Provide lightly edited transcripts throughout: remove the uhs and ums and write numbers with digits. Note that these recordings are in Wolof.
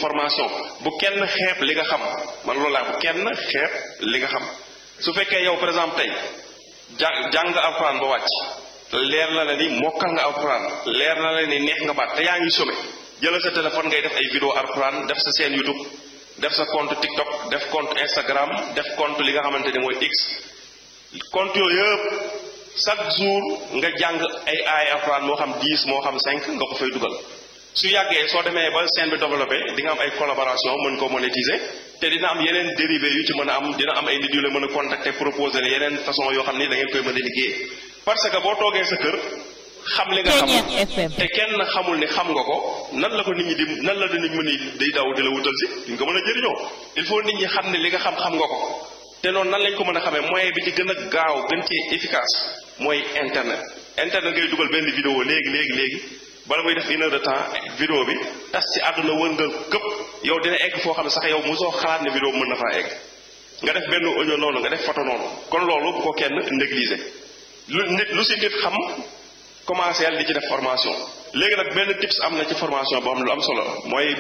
formation bu kenn xeeb li nga xam man loolu laa bu kenn xeeb li nga xam su fekkee yow par exemple tey jàng nga alxuraan ba wàcc leer na la ni mokkal nga alxuraan leer na la ni neex nga baat te yaa ngi some jëlal sa téléphone ngay def ay vidéo alxuraan def sa chaîne YouTube def sa compte TikTok def compte Instagram def compte li nga xamante ni mooy X compte yooyu yëpp chaque jour nga jàng ay aay alxuraan moo xam 10 moo xam 5 nga ko fay dugal su yàggee soo demee ba chaîne bi développé di nga am ay collaboration mën ko monétiser te dina am yeneen dérivé yu ci mën a am dina am ay nit yu la mën a contacter proposer la yeneen façon yoo xam ni da ngeen koy mën a liggéey parce que boo toogee sa kër xam li nga xam te kenn xamul ni xam nga ko nan la ko nit ñi di nan la nit mën di daw di la wutal si di nga mën a jëriñoo il faut nit ñi xam ne li nga xam nga ko te noonu nan lañ ko mën a xamee moyen bi ci gën a gaaw gën ci efficace mooy internet ngay dugal benn vidéo léegi bala muy def 1 heure de temps vidéo bi tas ci àdduna wërngal këpp yow dina egg foo xam ne sax yow mosoo xalaat ne vidéo bi mën na faa egg nga def benn audio noonu nga def photo noonu kon loolu bu ko kenn négliger lu si nit xam commencé di ci def formation léegi nag benn tips am na ci formation boo xam ne lu am solo mooy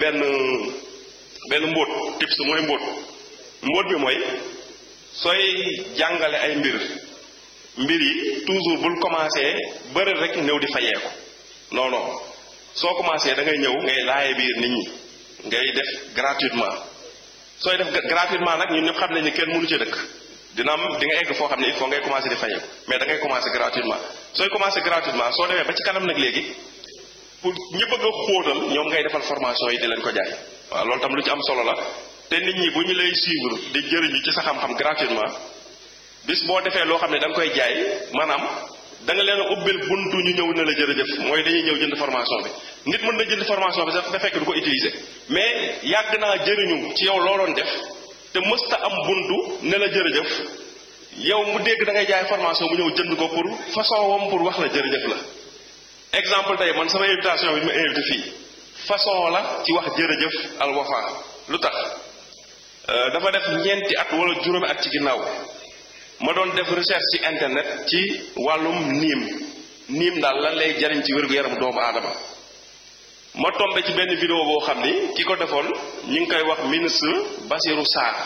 benn mbóot tips mooy mbóot bi mooy sooy jàngale ay mbir yi toujours bul commencé bëri rek ñëw di fayeeku non soo commencé da ngay ñëw ngay laaye biir nit ñi ngay def gratuitement sooy def gratuitement nag ñun ñëpp xam nañ ni kenn mënu ci dëkk dina am di nga egg foo xam ne il faut ngay commencé di fayeeku mais da ngay commencé gratuitement sooy commencé gratuitement soo demee ba ci kanam nag léegi pour ñi bëgg a xóotal ñoom ngay defal formation yi di leen ko jaay waaw loolu tam lu ci am solo la te nit ñi bu ñu lay suivre di jëriñu ci sa xam-xam gratuitement bis boo defee loo xam ne da nga koy jaay maanaam da nga leen a ubbil buntu ñu ñëw ne la jërëjëf mooy dañuy ñëw jënd formation bi nit mën na jënd formation bi sax da fekk du ko utiliser mais yàgg naa jëriñu ci yow looloon def te mësta am buntu ne la jërëjëf yow mu dégg da ngay jaay formation mu ñëw jënd ko pour façon wam pour wax la jërëjëf la exemple tey man sama invitation bi ma invité fii façon la ci wax jërëjëf Al Wafa lu tax dafa def ñeenti at wala juróomi at ci ginnaaw ma doon def recherche ci internet ci wàllum niim daal lan lay jariñ ci wér-gu-yaram doomu aadama ma tombé ci benn vidéo boo xam ni ki ko defoon ñu ngi koy wax ministre Bassirou Sarr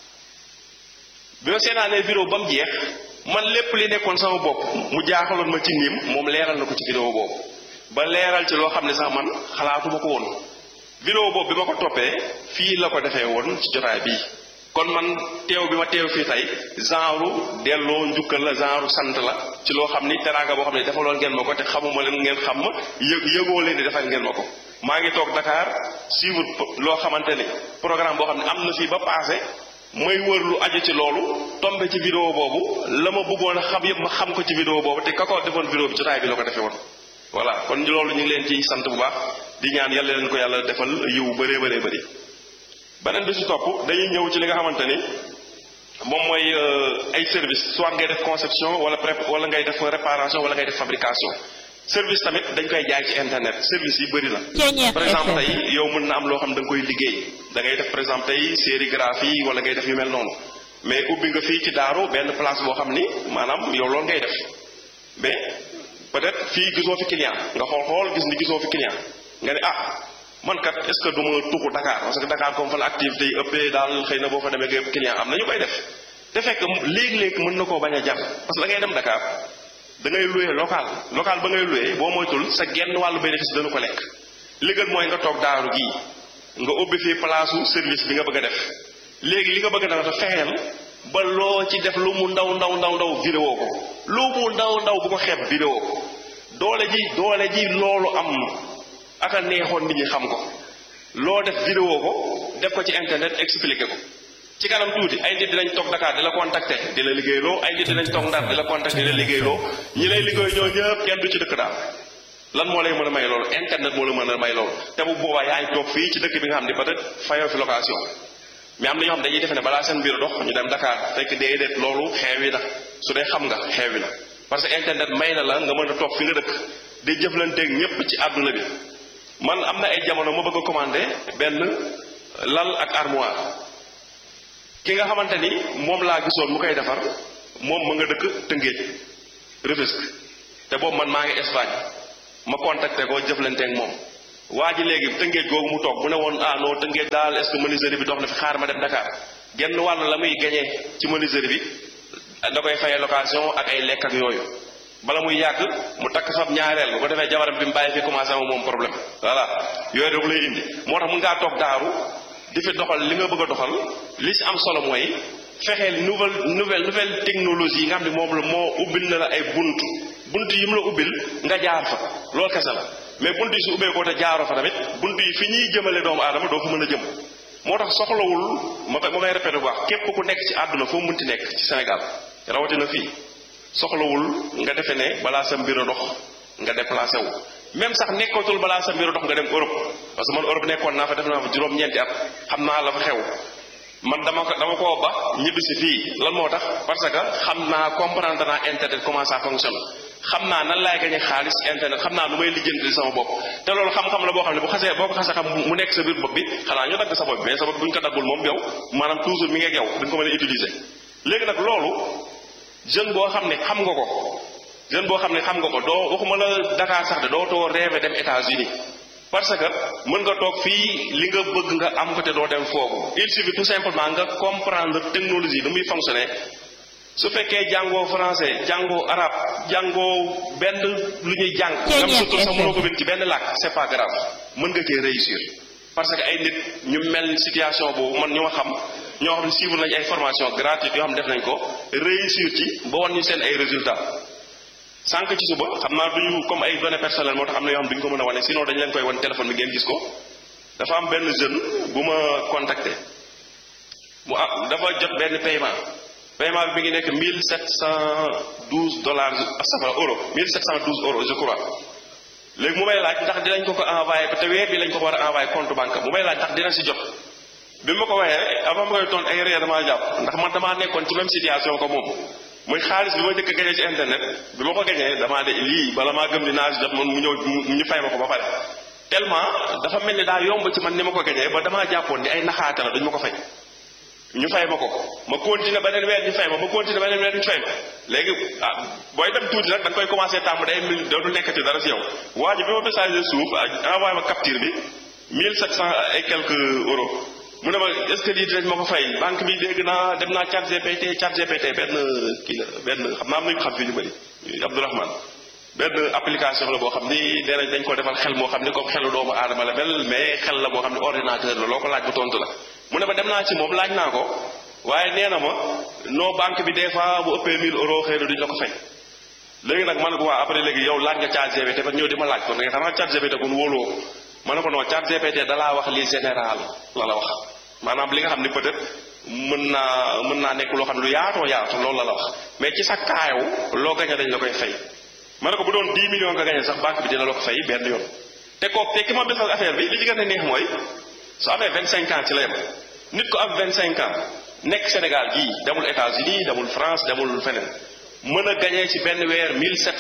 bi ma seetaanee vidéo ba mu jeex man lépp li nekkoon sama bopp mu jaaxaloon ma ci niim moom leeral na ko ci vidéo boobu ba leeral ci loo xam ne sax man xalaatuma ko woon vidéo boobu bi ma ko toppee fii la ko defee woon ci jotaay bii kon man teew bi ma teew fii tey genre delloo njukkal la genre sant la ci loo xam ni teraanga boo xam ne defaloon ngeen ma ko te xamuma leen ngeen xam ma yëgoo leen di defal ngeen ma ko maa ngi toog Dakar suivre loo xamante ni programme boo xam ne am na fii ba passé may wër lu aju ci loolu tombé ci vidéo boobu la ma bëggoon a xam yëpp ma xam ko ci vidéo boobu te ka ko defoon vidéo bi jotaay bi la ko defee woon voilà kon loolu ñu ngi leen ciy sant bu baax di ñaan yàlla leen ko yàlla defal yiw bëree bëri beneen bi si topp dañuy ñëw ci li nga xamante ni moom mooy ay service soit ngay def conception wala ngay def réparation wala ngay def fabrication service tamit dañ koy jaay ci internet service yi bëri na par exemple tey yow mën na am loo xam da nga koy liggéey da ngay def par exemple tey sérigraphie wala ngay def yu mel noonu mais ubbi nga fii ci daaru benn place boo xam ni maanaam yow loolu ngay def mais peut-être fii gisoo fi client nga xool gis ni gisoo fi client nga ne man kat est-ce que du ma tuxu Dakar parce que Dakar comme fa la activité yi ëppee daal xëy na boo fa demee nga client am na ñu koy def te fekk léegi-léegi mën na koo bañ a jar parce que da ngay dem Dakar da ngay loué local ba ngay loué boo moytul sa genn wàllu bénéfice dana ko lekk li gën mooy nga toog daaru gii nga ubbi fii place service bi nga bëgg a def léegi li nga bëgg a def fexeel ba loo ci def lu mu ndaw vidéo ko lu mu ndaw bu ko xeeb vidéo ko doole ji loolu am aka neexoon nit ñi xam ko loo def vidéo ko def ko ci internet expliqué ko ci kanam tuuti ay nit dinañ toog Dakar di la contacter di la liggéeyloo ay nit dinañ toog Ndar di la contacter di la liggéeyloo ñi lay liggéey ñoo ñëpp kenn du ci dëkk daal lan moo lay mën a may loolu internet moo la mën a may loolu te bu boobaa yaa ngi toog fii ci dëkk bi nga xam ne peut-être fayoo fi location mais am na ñoo xam dañuy defe ne balaa seen biir dox ñu dem Dakar fekk déedéet loolu xeewi na su dee xam nga xeewi na parce que internet may na la nga mën a toog fi nga dëkk di jëflanteeg ñëpp ci àdduna bi man am na ay jamono ma bëgg a commandé benn lal ak armoire ki nga xamante ni moom laa gisoon mu koy defar moom ma nga dëkk Tëngéej Rufisque te boobu man maa ngi Espagne ma contacté ko jëflanteeg moom waa ji léegi tëngeej googu mu toog mu ne woon ah non tëngeej daal est-ce que menuiserie bi dox na fi xaar ma dem Dakar genn wàll la muy gañee ci menuiserie bi da koy fayee location ak ay lekk ak yooyu bala muy yàgg mu takk fab ñaareel bu ko defee jabaram bi mu bàyyi fi commencé am moom problème voilà yooyu rek lay indi moo tax mun ngaa toog daaru di fi doxal li nga bëgg a doxal li ci am solo mooy fexeel nouvelle technologie yi nga xam ne moom la moo ubbil na la ay bunt yi mu la ubbil nga jaar fa loolu kese la mais bunt yi su ubbee ko te jaaroo fa tamit bunt yi fi ñuy jëmale doomu aadama doo fa mën a jëm moo tax soxlawul ma koy répété bu baax képp ku nekk ci àdduna foo munti nekk ci Sénégal rawatina fii soxlawul nga defe ne balaa sa mbir a dox nga déplacé wu même sax nekkatul balaa sa mbir a dox nga dem Europe parce que man Europe nekkoon naa fa def naa fa juróom-ñeenti at xam naa la fa xew man dama koo ba ñibbisi fii lan moo tax parce que xam naa comprendre naa internet comment ça fonctionne xam naa nan laay gañe xaalis internet xam naa nu may lijjanti sama bopp te loolu xam-xam la boo xam ne boo ko xasee xam mu nekk sa biir bopp bi xanaa ñu dagg sa bopp mais sa bopp bu ñu ko daggul moom yow maanaam toujours mi ngi ak yow duñ ko mën a utiliser léegi nag loolu jeune boo xam ne xam nga ko doo waxuma la Dakar sax de doo too rêvé dem États-Unis parce que mën nga toog fii li nga bëgg nga am ko te doo dem foofu il suffit tout simplement nga comprendre technologie nu muy fonctionner su fekkee jàngoo français jàngoo arabe jàngoo benn lu ñuy jàng même surtout sax mënoo ko bind ci benn làkk c'est pas grave mën nga cee réussir parce que ay nit ñu mel situation boobu man ñoo xam ne suivre nañ ay formation gratuite yoo xam def nañ ko réussir ci ba wan ñu seen ay résultats sànq ci suba xam naa duñu comme ay données personnelles moo tax am na yoo xam duñu ko mën a wane sinon dañu leen koy wan téléphone bi ngeen gis ko dafa am benn jeune bu ma contacté dafa jot benn paiement bi mi ngi nekk $1712 euro 1712 euros je crois léegi mu may laaj ndax dinañ ko envoyé te weer bi lañ ko war a envoyé compte banque mu may laaj ndax dina si jot bi ma ko waxee avant ma koy toon ay réer damaa jàpp ndax man damaa nekkoon ci même situation ko moom muy xaalis bi ma njëkk a gañee ci internet bi ma ko gañee damaa de lii bala maa gëm dinaa si jot man mu ñëw ñu fay ma ko ba pare tellement dafa mel ni daa yomb ci man ni ma ko gañee ba damaa jàppoon ni ay naxaate la duñ ma ko fay ñu fay ma ko ma continuer beneen weer ñu fay ma continuer beneen weer ñu fay ma léegi booy dem tuuti nag da nga koy commencé tàmm day dootul nekkati dara si yow waa ji bi ma message suuf envoyé ma capture bi 1700 et quelques euros mu ne ma est-ce que lii dinañ ma ko fay banque bi dégg naa dem naa ChatGPT benn kii la benn xam naa am nañu xam fi ñu bëri Abdourahmane benn application la boo xam ni nee dañ ko defal xel moo xam ni comme xelu doomu aadama la mel mais xel la moo xam ni ordinateur la loo ko laaj bu tontu la mu ne ma dem naa ci moom laaj naa ko waaye nee na ma non banque bi des fois bu ëppee 1000 euros xëy na duñ la ko fay léegi nag man ko waa après léegi yow laaj nga ChatGPT ba ñëw di ma laaj ko nga xanaa ChatGPT kon wóoloo ma ne ko non ChatGPT dalaa wax li général la wax maanaam li nga xam ni peut-être mën naa nekk loo xam ne lu yaatoo yaatu loolu la wax mais ci sa kaayu loo gañe dañ la koy fay ma ne ko bu doon 10 millions nga gañe sax banque bi dina la ko fay benn yoon te ki ma message affaire bi li ci gën a neex mooy su amee 25 ans ci la yem nit ko am 25 ans nekk Sénégal gii demul États-Unis demul France demul feneen mën a gañee ci benn weer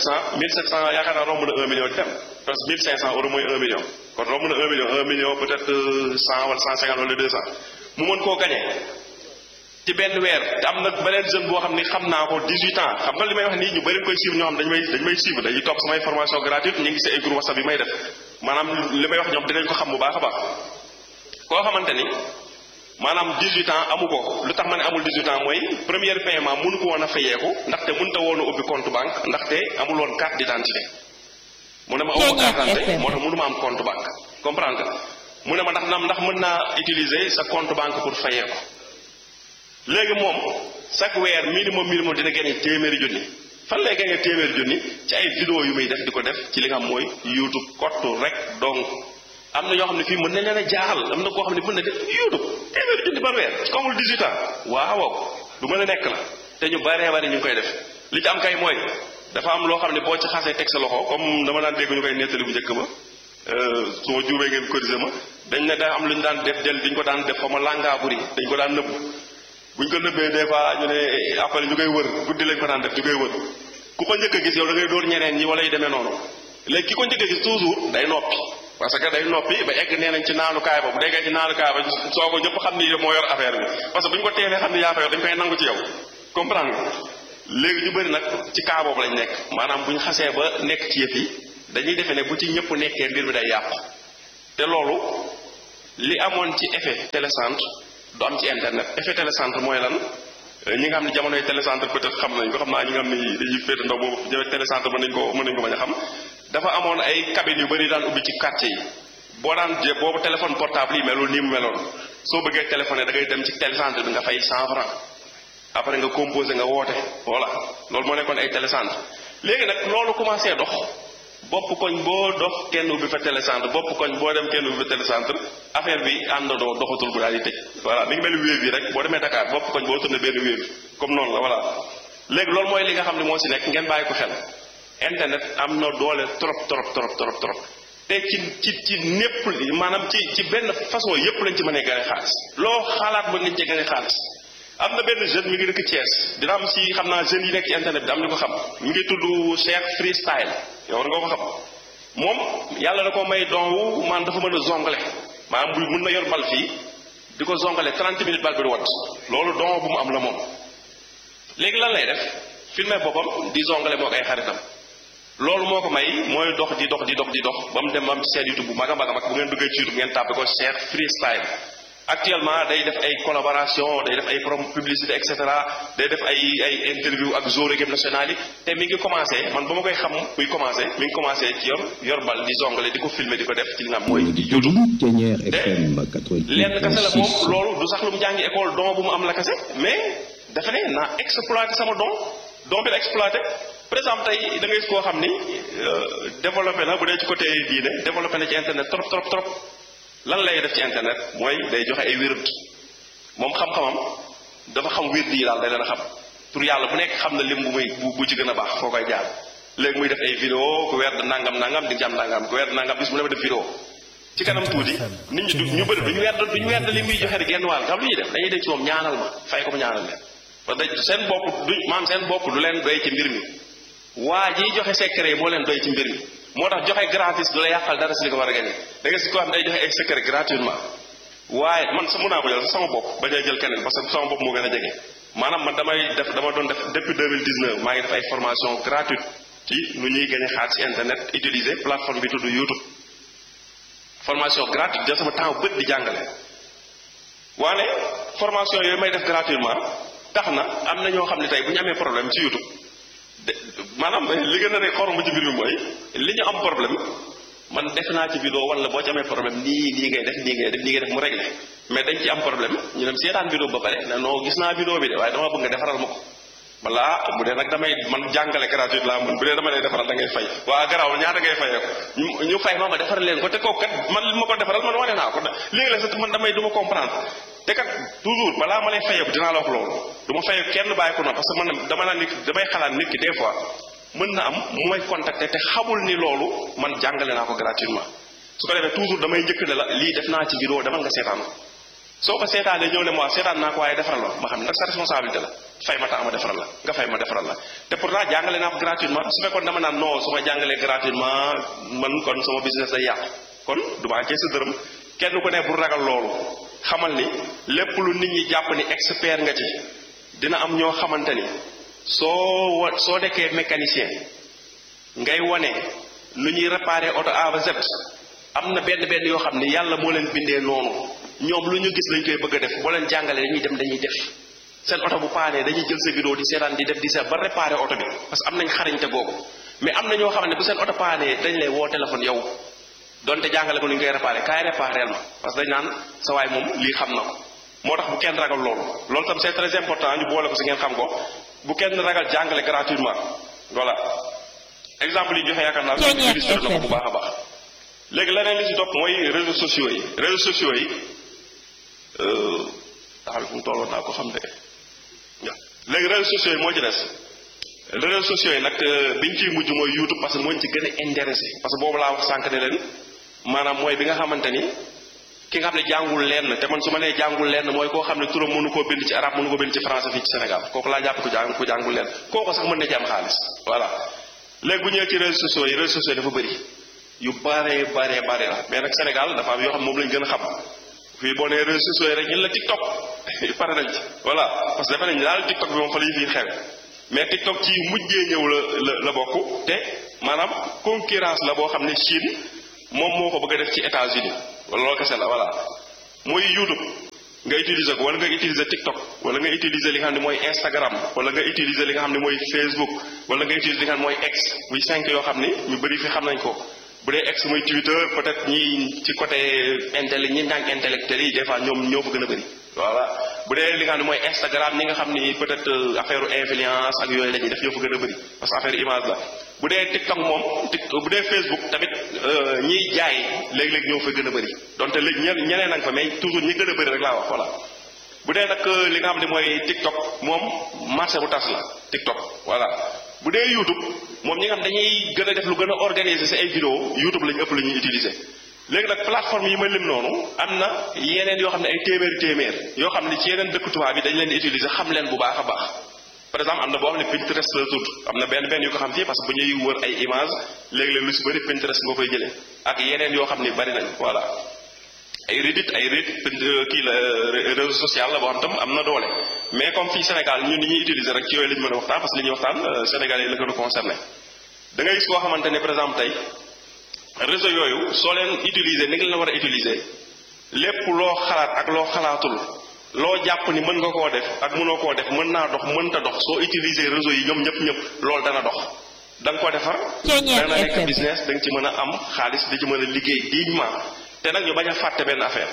1700 yaakaar naa romb na 1 million di dem parce que 1500 euros mooy 1 million kon romb na 1 million peut-être 100 wala 150 wala 200 mu mën koo gañee ci benn weer te am na beneen jeune boo xam ni xam naa ko 18 ans xam nga li may wax nii ñu bëri koy suivre ñoo xam dañ may suivre dañuy topp samay formation gratuite ñu ngi ci ay groupe WhatsApp yi may def maanaam li may wax ñoom dinañ ko xam bu baax a baax koo xamante ni maanaam 18 ans amu ko lu tax ma ne amul 18 ans mooy premier paiement mënu ko woon a fayeeku ndaxte mënut a woon a ubbi compte banque ndaxte amul woon carte d'identité mu ne ma amoo carte d'identité moo tax mënu ma am compte banque comprendre nga mu ne ma ndax mën naa utiliser sa compte banque pour fayeeku léegi moom chaque weer minimum dina génne téeméeri junni fan lay génne téeméeri junni ci ay vidéo yu muy def di ko def ci li nga xam mooy YouTube kottu rek donc am na ñoo xam ne fii mën nañ leen a jaaxal am na koo xam ne mën na def YouTube téeméeri junni par weer su ko amul 18 ans waaw du mën a nekk la te ñu baree bari ñu ngi koy def li ci am kay mooy dafa am loo xam ne boo ci xasee teg sa loxo comme dama daan dégg ñu koy nettali bu njëkk ba su ma juumee ngeen corrigé ma dañ ne daa am lu ñu daan def diñ ko daan def xaw ma langaaburi dañ ko daan nëbb buñ ko nëbbee des fois ñu ne après ñu koy wër guddi lañ ko daan def ñu koy wër ku ko njëkk a gis yow da ngay dóor ñeneen ñi wala yu demee noonu léegi ki ko njëkk a gis toujours day noppi parce que day noppi ba egg nee nañ ci naanukaay ba bu déggee ci naanukaay ba soo ko ñëpp xam ni moo yor affaire bi parce que bu ñu ko teelee xam ni yaa fa yor dañ koy nangu ci yow comprendre nga léegi ñu bëri nag ci cas boobu lañ nekk maanaam bu ñu xasee ba nekk ci yëf yi dañuy defee ne bu ci ñëpp nekkee mbir mi day yàqu te loolu li amoon ci effet télécentre du am ci internet. effet télécentre mooy lan ñi nga xam ne jamonoy télécentre peut-être xam nañ ko, xam naa ñi nga xam ne dañuy féete ndaw boobu jamono télécentre mën nañ ko bañ a xam. dafa amoon ay cabines yu bëri daan ubbi ci quartier yi boo daan boobu téléphone portable yi melul nii mu meloon soo bëggee téléphoné da ngay dem ci télécentre bi nga fay 100 francs après nga composé nga woote voilà loolu moo nekkoon ay télécentre. léegi nag loolu commencé dox bopp koñ boo dox kenn ubbi fa télécentre bopp koñ boo dem kenn ubbi fa télécentre affaire bi àndandoo doxatul bu daal di tëj. voilà mi ngi mel Wave yi rek boo demee Dakar bopp koñ boo tourné benn Wave comme noonu la voilà léegi loolu mooy li nga xam ne moo si nekk ngeen bàyyi ko xel. internet am na doole trop te ci népp maanaam ci benn façon yépp lañ ci mënee gane xaalis loo xalaat mën nañ ci gane xaalis. am na benn jeune mi ngi dëkk Thiès dina am si xam naa jeunes yi nekk ci internet bi am ñu ko xam mi ngi tudd Cheikh Freestyle yow war nga ko xam moom yàlla da ko may don man dafa mën a zongale maanaam bu mën na yor bal fii di ko zongale 30 minutes bal bi du wat loolu don bu mu am la moom. léegi lan lay def filmer boppam di zongale moo ay xaritam loolu moo ko may mooy dox di dox ba mu dem am ci seen YouTube bu mag a mag bu ngeen duggee ci YouTube ngeen tàppe ko Cheikh Freestyle. actuellement day def ay collaboration day def ay publicité et cetera day def ay interview ak joueurs équipe nationale yi te mi ngi commencé man ba ma koy xam muy commencé mi ngi commencé ci yor bal di zongale di ko filmer di ko def ci li nga xam mooy YouTube te lenn kese la moom loolu du sax lu mu jàngi école don bu mu am la kese mais dafa ne naa exploité sama don bi la exploité. par exemple tey da ngay gis koo xam ni développé na bu dee ci côté diine développé na ci internet trop lan lay def ci internet mooy day joxe ay wird moom xam-xamam dafa xam wird yi daal day leen a xam tur yàlla bu nekk xam na lim bu muy bu ci gën a baax foo koy jaar léegi muy def ay vidéo ku weer nangam di jàmm nangam ku weer nangam bis bu ne ma def vidéo ci kanam tuuti nit ñi ñu bëri duñu weer li muy joxe di genn wàll xam lu ñuy def dañuy dem ci moom ñaanal ma fay ko mu ñaanal leen parce que seen bopp du leen doy ci mbir mi waa ji joxe secret moo leen doy ci mbir mi moo tax joxe gratis du la yàqal dara si li ko war a gañe da nga si ko xam day joxe ay secret gratuitement waaye man sa mën naa ko jël sama bopp bañ a jël keneen parce que sama bopp moo gën a jege maanaam man dama doon def depuis 2019 maa ngi def ay formation gratuite ci nu ñuy gañe xaalis ci internet utiliser plateforme bi tudd YouTube formation gratuite jël sama temps bët di jàngale waane formation yooyu may def gratuitement tax na am na ñoo xam ne tey bu ñu amee problème ci YouTube maanaam li gën a ne xorom ci mbir mi mooy li ñu am problème man def naa ci vidéo wala boo ci amee problème nii ngay def mu réglé mais dañ ci am problème ñu dem seetaan vidéo ba pare ne non gis naa vidéo bi de waaye dama bëgg nga defaral ma ko balaa bu dee nag damay man jàngale gratuit laa mën bu dee dama lay defaral da ngay fay waa garaaw ñaata ngay fayee ko ñu fay ma defaral leen ko te kooku kat man li ma ko defaral man wane naa ko léegi la sax man damay du ma comprendre te kat toujours balaa ma lay fayeeku dinaa la wax loolu du ma fayeeku kenn bàyyi ko noonu parce que man damay xalaat nit ki des fois mën na am mu may contacter te xamul ni loolu man jàngale naa ko gratuitement su ko defee toujours damay njëkk ne la lii def naa ci vidéo demal nga seetaan soo ko seetaanee ñëw ne moi seetaan naa ko waaye defaral la ma xam ne nag sa responsabilité la fay ma tax ma defaral la nga fay ma defaral la te pourtant jàngale naa ko gratuitement su fekkoon dama naan non su ma jàngalee gratuitement man kon sama business day yàqu kon du ma cee sa dërëm kenn ku ne pour ragal loolu xamal ni lépp lu nit ñi jàpp ni expert nga ci dina am ñoo xamante ni soo nekkee mécanicien ngay wane nu ñuy réparer oto A ba Z am na benn yoo xam ne yàlla moo leen bindee noonu ñoom lu ñu gis lañ koy bëgg a def boo leen jàngalee dañuy def seen oto bu paanee dañuy jël sa vidéo di seetaan di seet ba réparer oto bi parce que am nañ xarañte googu mais am na ñoo xam ne bu seen oto paanee dañ lay woo téléphone yow donte jàngale ko nu ñu koy réparer kaay réparer ma parce que dañ naan sa waay moom lii xam na ko moo tax bu kenn ragal loolu tam c'est très important ñu boole ko si ngeen xam ko bu kenn ragal jàngale gratuitement voilà exemple yi joxe yaakaar naa illustré na ko bu baax a baax léegi leneen li si topp mooy réseaux sociaux yi taxaw fu mu tolloon naa ko xam de léegi réseaux sociaux yi moo ci des réseaux sociaux yi nag biñ ciy mujj mooy YouTube parce que moo ñu ci gën a intéressé parce que boobu laa wax sànq ne leen maanaam mooy bi nga xamante ni ki nga xam ne jàngul lenn te man su ma nee jàngul lenn mooy koo xam ne turam mënu koo bind ci arabe mënu ko bind ci français fii ci Sénégal kooku laa jàpp ko jàngul lenn kooku sax mën na ci am xaalis voilà léegi bu ñëwee ci réseaux sociaux yi dafa bëri yu bare la mais nag Sénégal dafa am yoo xam moom lañ gën a xam fii boo nee réseaux sociaux yi rek ñun la TikTok pare nañ ci voilà parce que defe nañ daal TikTok bi moom fa lay fii xew mais TikTok ci mujjee ñëw la bokk te maanaam concurrence la boo xam ne Chine moom moo ko bëgg a def ci États-Unis wala loolu kese la voilà mooy YouTube nga utiliser ko wala nga utiliser TikTok wala nga utiliser li nga xam ne mooy Instagram wala nga utiliser li nga xam ne mooy Facebook wala nga utiliser li nga xam ne mooy X muy 5 yoo xam ni ñu bëri fi xam nañ ko bu dee X mooy Twitter peut-être ñi ci côté ñi njàng intellectuel yi des fois ñoom ñoo fa gën a bëri voilà bu dee li nga xam ne mooy Instagram ñi nga xam ni peut-être affaire influence ak yooyu la ñuy def ñoo fa gën a bëri parce que affaire image la bu dee TikTok moom bu dee Facebook tamit ñiy jaay léeg-léeg ñoo fa gën a bëri donte léegi ñeneen nañ fa mais toujours ñi gën a bëri rek laa wax voilà bu dee nag li nga xam ne mooy TikTok moom marché bu tas la TikTok voilà bu dee YouTube moom ñi nga xam dañuy gën a def lu gën a organiser ci ay vidéo YouTube lañu ëpp la ñuy utiliser léegi nag plateforme yi ma lim noonu am na yeneen yoo xam ne ay téeméer yoo xam ne ci yeneen dëkk tubaab bi dañ leen di utiliser xam leen bu baax a baax par exemple am na boo xam ne Pinterest la tudd am na benn yu ko xam fii parce que bu ñuy wër ay image léegi-léeg lu ci bëri Pinterest nga koy jëlee ak yeneen yoo xam ne bari nañ voilà ay Reddit kii la réseau social la boo xam tam am na doole mais comme fii Sénégal ñun ni ñuy utiliser rek ci yooyu la ñu mën a waxtaan parce que li ñuy waxtaan Sénégalais yi la gën a concerné da ngay gis koo xamante ne par exemple tey réseau yooyu soo leen utiliser ni nga leen war a utiliser lépp loo xalaat ak loo xalaatul loo jàpp ni mën nga koo def ak mënoo koo def mën naa dox mënta dox soo utiliser réseau yi ñoom ñëpp loolu dana dox da nga ko defar dana nekk business da nga ci mën a am xaalis di ci mën a liggéey dignement te nag ñu bañ a fàtte benn affaire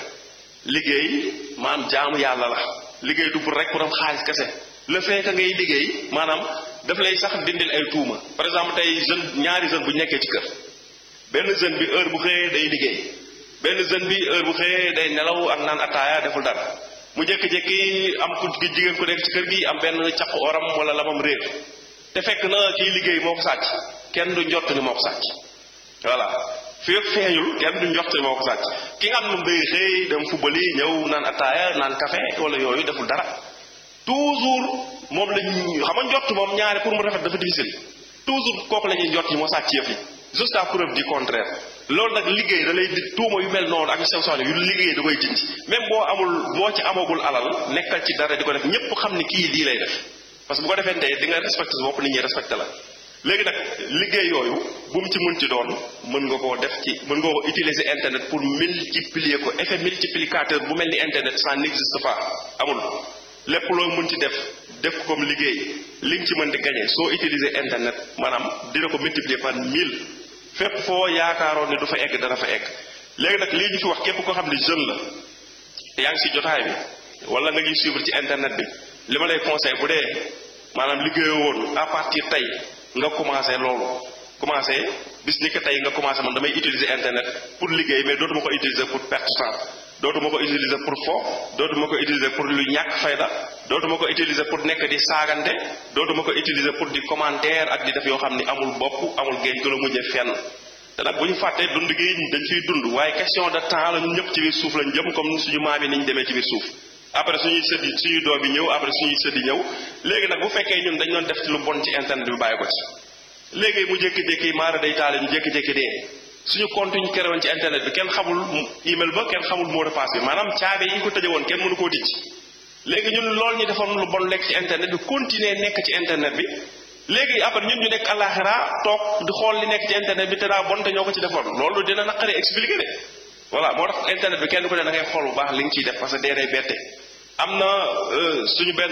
liggéey maanaam jaamu yàlla la liggéey du pour rek pour am xaalis kese le fait que ngay liggéey maanaam daf lay sax dindil ay tuuma par exemple tey ñaari jeune bu ñu nekkee ci kër benn jeune bi heure bu xëyee day liggéey benn jeune bi heure bu xëyee day nelaw ak naan ataaya deful dara mu jékki-jékki am ku jigéen ku nekk ci kër gi am benn caq oram wala lamam réer te fekk na kiy liggéey moo ko sàcc kenn du njort ni moo ko sàcc voilà fépp feeñul kenn du njort ni moo ko sàcc ki nga xam ne day xëy dem fubali ñëw naan ataaya naan café wala yooyu deful dara toujours moom la ñu xam nga njort moom ñaari pour mu rafet dafa difficile toujours kooku la ñuy njort yi moo sàcc yëf yi jusqu'à preuve du contraire loolu nag liggéey da lay di tuuma yu mel noonu ak yu sew soxna yu liggéey da koy dindi même boo ci amagul alal nekkal ci dara di ko def ñëpp xam ni kii lii lay def parce que bu ko defee tey di nga respecté sa bopp nit ñi respecté la léegi nag liggéey yooyu bu mu ci mën ci doon mën nga koo def ci mën nga ko utiliser internet pour multiplier ko effet multiplicateur bu mel ni internet ça n'existe pas amul lépp loo mën ci def ko comme liggéey li nga ci mën di gagner soo utiliser internet maanaam dina ko multiplier par 1000 fépp foo yaakaaroon ne du fa egg dana fa egg léegi nag lii ñu fi wax képp koo xam ne jeune la yaa ngi si jotaay bi wala nga ngi suivre ci internet bi li ma lay conseil bu dee maanaam liggéeyoo woon à partir tey nga commencé loolu commencé bis ni que tey nga commencé man damay utiliser internet pour liggéey mais dootuma ko utiliser pour perte temps dootuma ko utiliser pour fo dootuma ko utiliser pour lu ñàkk fayda dootuma ko utiliser pour nekk di saagante dootuma ko utiliser pour di commentaire ak di def yoo xam ni amul bopp amul géej du la mujjee fenn te nag bu ñu fàttee dund gi dañ fiy dund waaye question de temps la ñun ñëpp ci biir suuf lañ jëm comme suñu maam yi niñ demee ci biir suuf après suñuy doom yi ñëw après suñuy sët yi ñëw léegi nag bu fekkee ñun dañ doon def lu bon ci internet bi bàyyi ko ci léegi mu jékki-jékki maara day taale ñu jékki-jékki dee suñu compte ñu créé woon ci internet bi kenn xamul email ba kenn xamul mot de passe bi maanaam caabe yi ko tëje woon kenn mënu koo dijj léegi ñun loolu ñu defoon lu bon lekk ci internet bi continuer nekk ci internet bi léegi après ñun ñu nekk àllaaxira toog di xool li nekk ci internet bi te daa bon te ñoo ko ci defoon loolu dina naqaree expliquer de voilà moo tax internet bi kenn ku ne da ngay xool bu baax li nga ciy def parce que dee day bette am na suñu benn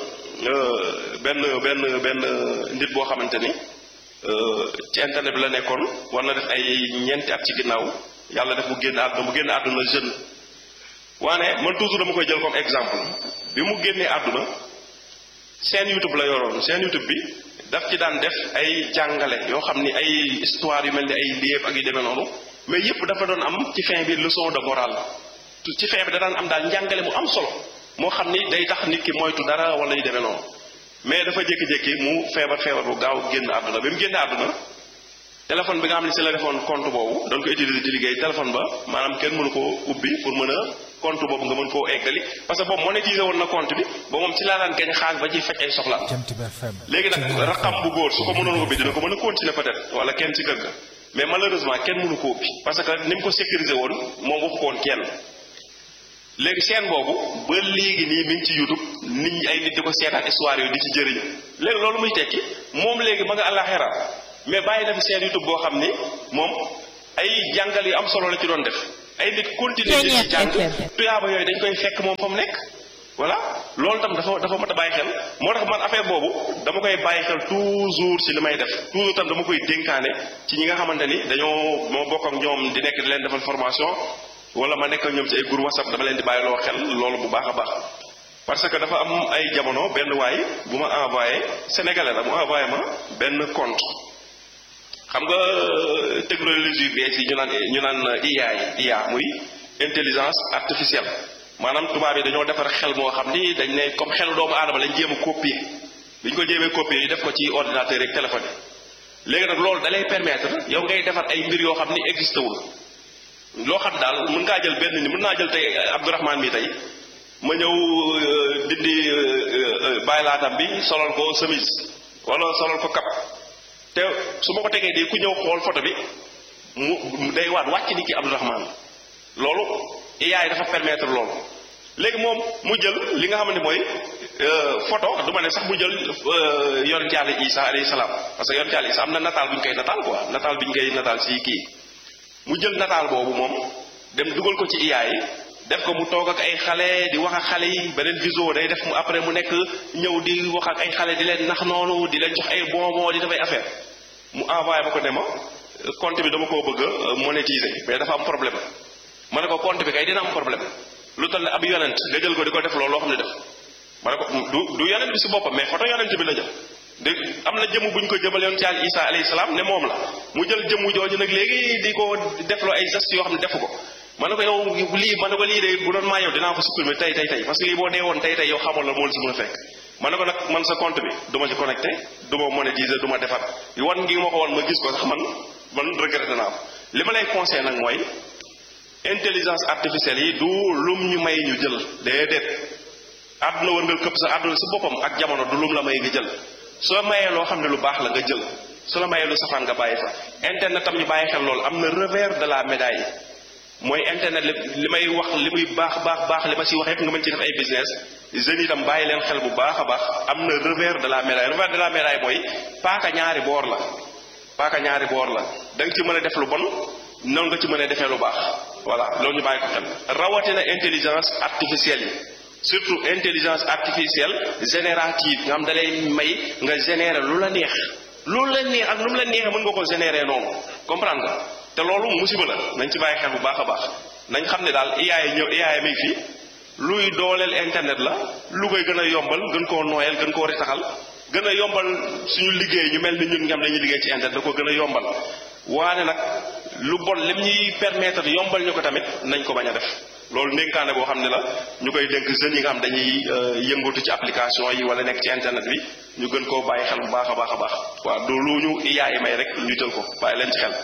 nit boo xamante ni ci internet bi la nekkoon war na def ay ñeenti at ci ginnaaw yàlla def mu génn àdduna jeune waane man toujours dama koy jël comme exemple bi mu génnee àdduna seen YouTube la yoroon seen YouTube bi daf ci daan def ay jàngale yoo xam ni ay histoire yu mel ni ay léeb ak yu demee noonu mais yëpp dafa doon am ci fin bi leçon de morale ci fin bi da daan am daal njàngale mu am solo moo xam ni day tax nit ki moytu dara wala yu demee noonu mais dafa jékki-jékki mu feebar bu gaaw génn àdduna bi mu génnee àdduna téléphone bi nga xam ne si la defoon compte boobu doon ko utiliser di liggéey téléphone ba maanaam kenn mënu koo ubbi pour mën a compte boobu nga mën koo eggali parce que boobu monétiser woon na compte bi ba moom ci laa daan gañ xaalis ba ci fekk ay soxlaam léegi nag raqam bu góor su ko mënoon ubbi dina ko mën a continuer peut-être wala kenn ci kër ga mais malheureusement kenn mënu ko ubbi parce que ni mu ko sécuriser woon moom waxu ko woon kenn léegi chaîne boobu ba léegi nii mi ngi ci YouTube nit ñi ay nit di ko seetaan histoire yooyu di ci jëriñu léegi loolu muy tekki moom léegi ma nga àllaaxira mais bàyyi na fi chaîne YouTube boo xam ni moom ay jàngal yu am solo la ci doon def ay nit continuer di ci jàng tuyaaba yooyu dañ koy fekk moom fa mu nekk voilà loolu tam dafa mat a bàyyi xel moo tax man affaire boobu dama koy bàyyi xel toujours ci li may def toujours tam dama koy dénkaane ci ñi nga xamante ni dañoo moo bokk ak ñoom di nekk di leen defal formation wala ma nekk ak ñoom ci ay groupe WhatsApp dama leen di bàyyi loo xel loolu bu baax a baax parce que dafa am ay jamono benn waay bu ma envoyé sénégalais la mu envoyé ma benn compte xam nga technologie yu bees yi ñu naan IA muy intelligence artificielle maanaam tubaab yi dañoo defar xel moo xam ni dañ ne comme xel doomu aadama lañ jéem a copier bi ñu ko jéemee copier yi def ko ci ordinateur ak téléphone yi léegi nag loolu da lay permettre yow ngay defar ay mbir yoo xam ni existé wul loo xam daal mën ngaa jël benn ni mën naa jël tey Abdourahmane mi tey ma ñëw dindi bàyyi laatam bi solal ko chemise wala solal ko cap te su ma ko tegee di ku ñëw xool photo bi mu day wàcc ni ki Abdourahmane loolu AI dafa permettre loolu léegi moom mu jël li nga xam ne mooy photo du ma ne sax mu jël yonent Yàlla Isa alayhi salaam parce que yonent Yàlla Isa am na nataal bu ñu koy nataal quoi nataal bi ñu koy nataal ci kii mu jël nataal boobu moom dem dugal ko ci AI def ko mu toog ak ay xale di wax ak xale yi beneen visio day def mu après mu nekk ñëw di wax ak ay xale di leen nax noonu di leen jox ay bonbon di dafay affaire mu envoyé ma ko ne ma compte bi dama koo bëgg a monétiser mais dafa am problème ma ne ko compte bi kay dina am problème lu toll ne ab yonent nga jël ko di ko def loolu loo xam ne def ma ne ko du yonent bi si boppam mais photo yonent bi la jël de am na jëmm bu ñu ko jëmal yonent Yàlla Isa alayhi salaam ne moom la mu jël jëmm jooju nag léegi di ko defloo ay gestes yoo xam ne defu ko ma ne ko yow lii ma ne ko lii de bu doon maa yow dinaa ko supprimer tey parce que lii boo dee woon tey yow xamoon la moo la si mën a fekk ma ne ko nag man sa compte bi du ma ci connecté du ma monétiser du ma defar wan ngi ma ko wan ma gis ko sax man regretté naa ko li ma lay conseillé nag mooy intelligence artificielle yi du lum ñu may ñu jël déedéet àdduna wërngal këpp sa àdduna si boppam ak jamono du lum la may nga jël soo mayee loo xam ne lu baax la nga jël su la mayee lu safaan nga bàyyi fa internet tam ñu bàyyi xel loolu am na revers de la médaille mooy internet li may wax li muy baax li ma si wax yëpp nga mën ci def ay business jeunes yi tam bàyyi leen xel bu baax a baax am na revers de la médaille mooy paaka ñaari boor la da nga ci mën a def lu bon noonu nga ci mën a defee lu baax voilà loolu ñu bàyyi ko xel rawatina intelligence artificielle yi surtout intelligence artificielle générative nga xam da lay may nga générer lu la neex ak nu mu la neexee mën nga ko générer noonu comprendre nga te loolu musiba la nañ ci bàyyi xel bu baax a baax nañ xam ne daal AI mi fii luy dooleel internet la lu koy gën a yombal gën koo nooyal gën koo ritaxal gën a yombal suñu liggéey ñu mel ni ñun nga xam dañuy liggéey ci internet da ko gën a yombal waane nag lu bon lim ñuy permettre yombal ñu ko tamit nañ ko bañ a def loolu ndénkaane boo xam ne la ñu koy dénk jeunes yi nga xam dañuy yëngatu ci application yi wala nekk ci internet bi ñu gën koo bàyyi xel bu baax a baax a baax waaw du lu ñu AI may rek ñu jël ko bàyyi leen ci xel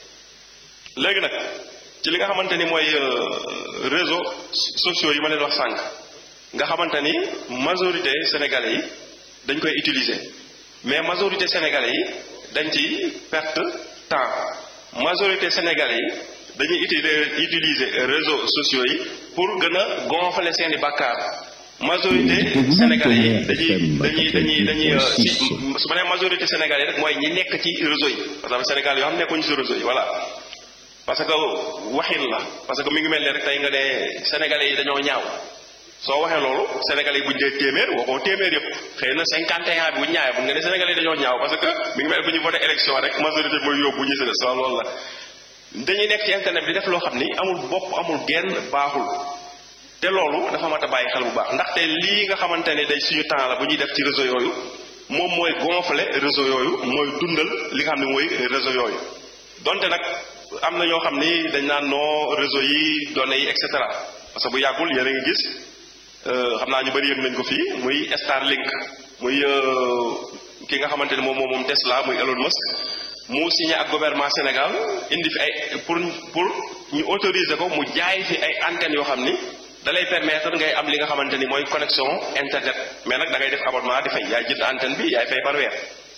léegi nag ci li nga xamante ni mooy réseaux sociaux yi ma leen wax sànq nga xamante ni majorité sénégalais yi dañ koy utiliser mais majorité sénégalais yi dañ ci perte temps majorité sénégalais yi dañuy utiliser réseaux sociaux yi pour gën a gonfler seeni bàkkaar majorité sénégalais yi dañuy su ma nee majorité sénégalais rek mooy ñi nekk ci réseau yi parce que Sénégal yoo xam nekkuñu ci réseau yi voilà parce que waxin la parce que mi ngi mel ne rek tey nga ne sénégalais yi dañoo ñaaw soo waxee loolu sénégalais yi buñ dee téeméer waxoo téeméer yëpp xëy na 51 bi buñ ñaawee buñ nga ne sénégalais yi dañoo ñaaw parce que mi ngi mel bu ñu voté élection rek majorité mooy yóbbu ñu si des waaw loolu la dañuy nekk ci internet bi def loo xam ni amul bopp amul genn baaxul te loolu dafa mat a bàyyi xel bu baax ndaxte lii nga xamante ne day suñu temps la bu ñuy def ci réseau yooyu moom mooy gonfler réseau yooyu mooy dundal li nga xam ne mooy réseau yooyu donte nag am na ñoo xam ni dañ naan noo réseau yi données yi et cetera parce que bu yàggul yéen a ngi gis xam naa ñu bëri yëg nañ ko fii muy Starlink muy ki nga xamante ne moom Tesla muy Elon Musk mu signé ak gouvernement Sénégal indi fi ay pour ñu autoriser ko mu jaay fi ay antennes yoo xam ni da lay permettre ngay am li nga xamante ni mooy connexion internet mais nag da ngay def abonnement di fay yaay jënd antenne bi yaay fay par weer.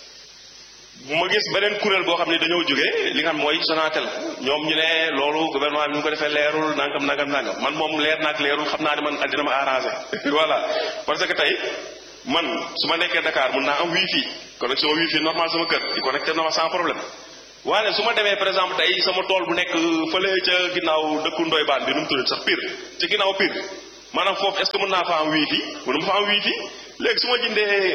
ma gis beneen kuréel boo xam ne dañoo jógee li nga xam mooy Sonatel ñoom ñu ne loolu gouvernement bi ñu ko defee leerul nangam man moom leer naag leerul xam naa ne man dina ma arrangé voilà parce que tey man su ma nekkee Dakar mun naa am wifi connexion wifi normal sama kër di connecté na ma sans problème waane su ma demee par exemple tey sama tool bu nekk fële ca ginnaaw dëkku Ndoye Bane bi nu mu tudd sax Pire ca ginnaaw Pire maanaam foofu est-ce que mën naa fa am wifi mënu ma fa am wifi léegi su ma jëndee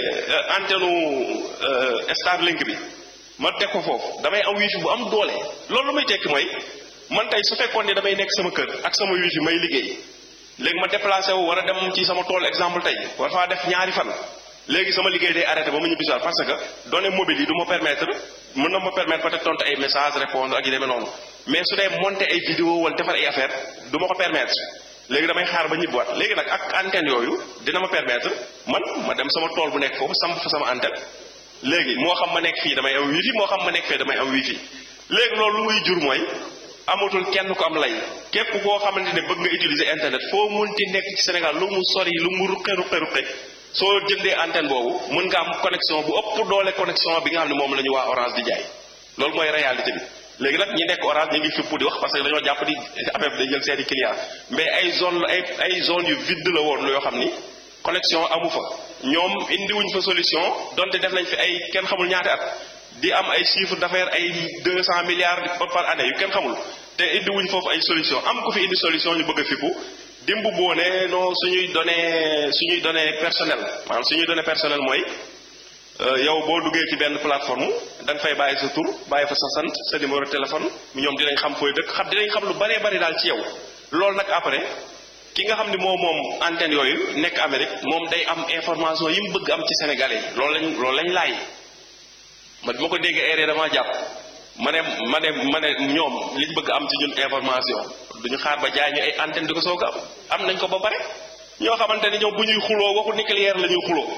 antenne Starlink bi ma teg ko foofu damay am wifi bu am doole loolu lu muy tekki mooy man tey su fekkoon ne damay nekk sama kër ak sama wifi may liggéey léegi ma déplacé wu war a dem ci sama tool exemple tey war faa def ñaari fan léegi sama liggéey day arrêté ba ma ñibbisiwaat parce que données mobiles yi du ma permettre mën na ma permettre peut-être tontu ay message répondre ak yu demee noonu mais su dee monter ay vidéo wala defar ay affaire du ma ko permettre léegi damay xaar ba ñibbiwaat léegi nag ak antenne yooyu dina ma permettre man ma dem sama tool bu nekk foofu samp fa sama antenne léegi moo xam ma nekk fii damay am wifi moo xam ma nekk fee damay am wifi léegi loolu lu muy jur mooy amatul kenn ko am lay képp koo xamante ne bëgg nga utiliser internet foo munti nekk ci Sénégal lu mu sori lu mu ruqe soo jëndee antenne boobu mën nga am connexion bu ëpp doole connexion bi nga xam ne moom la ñu waa Orange di jaay loolu mooy réalité bi léegi nag ñi nekk Orange ñu ngi fipp di wax parce que dañoo jàpp di affaire bi day jël seeni client mais ay zone yu vide la woon yoo xam ni connexion amu fa ñoom indiwuñ fa solution donte def nañ fi ay kenn xamul ñaata at di am ay chiffre d'affaires ay 200 milliards par année yu kenn xamul te indiwuñ foofu ay solution am ku fi indi solution ñu bëgg a fippu dimbu boo ne non suñuy données personnelles maanaam suñuy données personnelles mooy yow boo duggee ci benn plateforme da nga fay bàyyi sa tur bàyyi fa sa sant sa numéro de téléphone ñoom dinañ xam fooy dëkk dinañ xam lu baree bari daal ci yow loolu nag après ki nga xam ne moom antenne yooyu nekk Amérique moom day am information yi mu bëgg am ci Sénégalais yi loolu lañ laaj man bi ma ko déggee aéré dama jàpp ma ne ñoom liñ bëgg am ci ñun information duñu xaar ba jaay ñu ay antenne di ko soog am nañ ko ba pare ñoo xamante ni ñoom bu ñuy xuloo waxu nucléaire la ñuy xuloo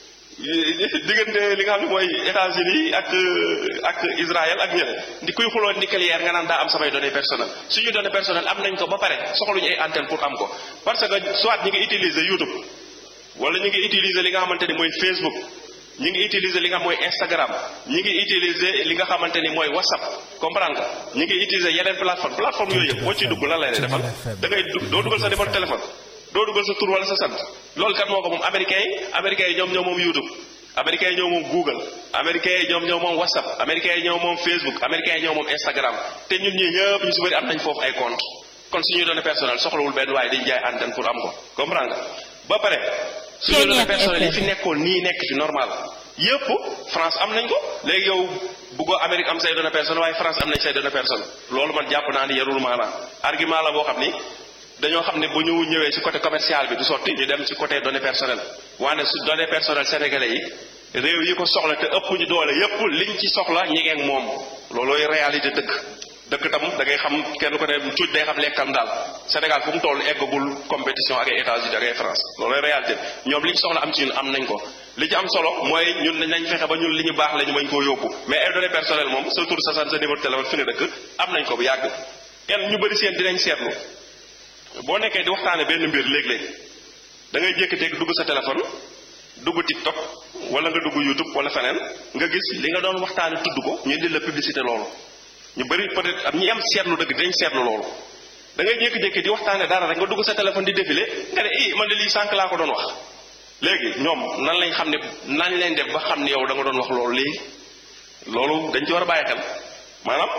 diggante li nga xam ne mooy États-Unis ak Israël ak ñeneen di kuy xuloo nucléaire nga naan daa am samay données personnelles suñu données personnelles am nañ ko ba pare soxluñu ay antenne pour am ko parce que soit ñi ngi utiliser YouTube wala ñu ngi utiliser li nga xamante ni mooy Facebook ñi ngi utiliser li nga xam mooy Instagram ñi ngi utiliser li nga xamante ni mooy WhatsApp comprendre nga ñi ngi utiliser yeneen plateforme yooyu yëpp boo ciy dugg lan lay defal da ngay doo dugal sa numéro téléphone doo dugal sa tur wala sa sant loolu kat moo ko moom américains yi ñoom ñoo moom YouTube américains yi ñoo moom Google américains yi ñoo moom WhatsApp américains yi ñoo moom Facebook américains yi ñoo moom Instagram te ñun ñii ñëpp ñu si bëri am nañ foofu ay compte kon suñuy données personnelles soxlawul benn waaye dañ jaay antenne pour am ko comprendre nga ba pare suñuy données personnelles yi fi nekkoon nii nekk fi normal yëpp France am nañ ko léegi yow bëggoo Amérique am say données personnelles waaye France am nañ say données personnelles loolu man jàpp naa ni yarul maanaam argument la boo xam ni dañoo xam ne bu ñu ñëwee ci côté commercial bi du sotti ñu dem ci côté données personnelles waane su données personnelles sénégalais yi réew yi ko soxla te ëpp ñu doole yëpp liñ ci soxla ñi ngeeg moom loolooy réalité dëkk tam da ngay xam kenn ko ne cuuj day xam lekkam daal Sénégal fu mu toll eggagul compétition ak ay États-Unis ak ay France loolooy réalité ñoom liñ soxla am ci ñun am nañ ko li ci am solo mooy ñun nañ fexe ba ñun li ñu baax la ñu mañ koo yóbbu mais ay données personnelles moom sa tur sa sant sa numéro de téléphone fi nga dëkk am nañ ko bu yàgg kenn ñu bëri seen dinañ seetlu boo nekkee di waxtaane benn mbir léeg-léeg da ngay jékki-jékki dugg sa téléphone dugg TikTok wala nga dugg YouTube wala feneen nga gis li nga doon waxtaane tudd ko ñu indil la publicité loolu ñu bëri peut-être am ñi am seetlu dëgg dinañ seetlu loolu da ngay jékki-jékki di waxtaane dara rek nga dugg sa téléphone di défilé nga ne man de lii sànq laa ko doon wax léegi ñoom nan lañ xam ne nan leen def ba xam ne yow da nga doon wax loolu léegi loolu dañ ci war a bàyyi xel maanaam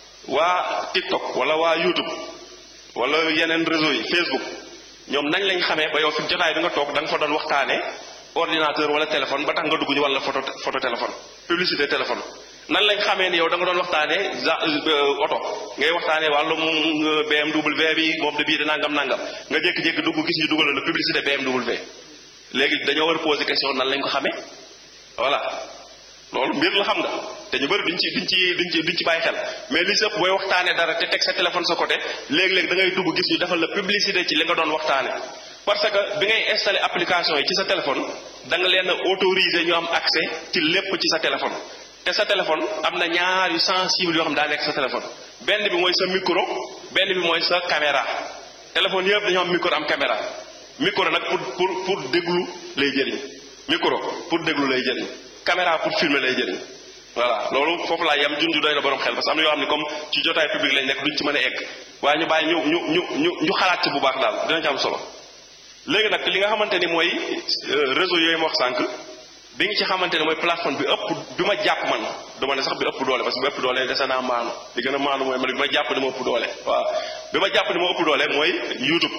waa TikTok wala waa YouTube wala yeneen réseau yi Facebook ñoom nañ lañ xamee ba yow fi jotaay bi nga toog da nga fa doon waxtaanee ordinateur wala téléphone ba tax nga dugg ñu wala photo téléphone publicité téléphone nan lañ xamee ni yow da nga doon waxtaanee oto ngay waxtaanee wàllum BMW bi moom de bii de nangam nga jékki-jékki dugg gis ñu dugal la publicité BMW léegi dañoo war a poser question nan lañ ko xamee voilà loolu mbir la xam nga te ñu bëri duñ ci bàyyi xel mais li sëpp booy waxtaane dara te teg sa téléphone sa côté léeg-léeg da ngay dugg gis ñu defal la publicité ci li nga doon waxtaane parce que bi ngay installé application yi ci sa téléphone da nga leen autoriser ñu am accès ci lépp ci sa téléphone te sa téléphone am na ñaar yu sensible yoo xam daa nekk sa téléphone benn bi mooy sa micro benn bi mooy sa caméra téléphone yëpp dañoo am micro am caméra micro nag pour déglu lay jëriñ micro pour déglu lay jëriñ caméra pour filmer lay jëriñ voilà loolu foofu laa yam junj doy na borom xel parce que am na yoo xam ne comme ci jotaay public lañ nekk duñ ci mën a egg waaye ñu bàyyi ñu xalaat ci bu baax daal dina ci am solo léegi nag li nga xamante ni mooy réseau yooyu ma wax sànq bi nga ci xamante ne mooy plateforme bi ëpp bi ma jàpp man duma ne sax bi ëpp doole parce que bi ëpp doole dese naa maanu li gën a maanu mooy man bi ma jàpp ne ma ëpp doole waaw bi ma jàpp ne ma ëpp doole mooy YouTube